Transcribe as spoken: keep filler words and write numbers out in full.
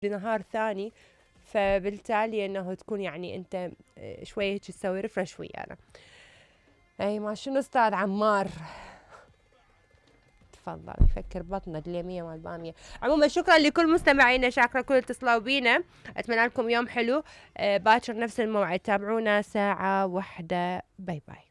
بنهار ثاني، فبالتالي انه تكون يعني انت شويه هيك تسوي ريفرش ويانا. اي ما شنو استاذ عمار تفضل يفكر بطنه اليمية مال بامية. عموما شكرا لكل مستمعينا، شاكرة كل اتصلوا بينا، اتمنى لكم يوم حلو. آه باكر نفس الموعد تابعونا ساعة واحدة. باي باي.